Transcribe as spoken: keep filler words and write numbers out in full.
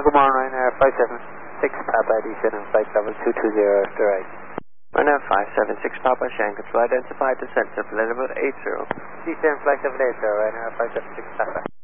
good morning, Ryanair five seven six Papa, descend on flight level two two zero, direct. Ryanair five seven six Papa, Shanghai, control identified descent, level eight zero. Descend flight level eight zero, Ryanair five seven six Papa.